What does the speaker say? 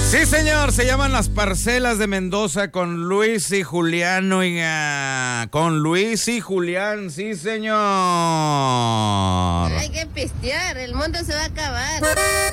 Sí, señor, se llaman Las Parcelas de Mendoza con Luis y Julián, oiga, con Luis y Julián, sí, señor. Hay que pistear, el mundo se va a acabar.